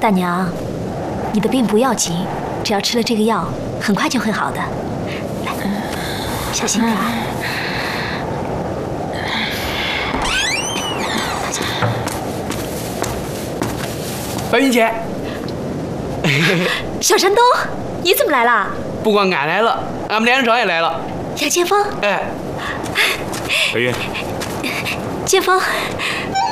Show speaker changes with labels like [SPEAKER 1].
[SPEAKER 1] 大娘，你的病不要紧，只要吃了这个药，很快就会好的。来，小心点。
[SPEAKER 2] 白云姐，
[SPEAKER 1] 小山东，你怎么来啦？
[SPEAKER 2] 不光俺来了，俺们连长也来了。
[SPEAKER 1] 杨剑锋，
[SPEAKER 2] 哎，
[SPEAKER 3] 白云，
[SPEAKER 1] 剑锋，